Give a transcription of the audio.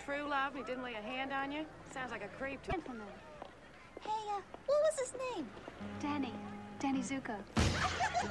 true love and he didn't lay a hand on you? Sounds like a creep to... Gentleman. Hey, what was his name? Danny. Danny Zuko.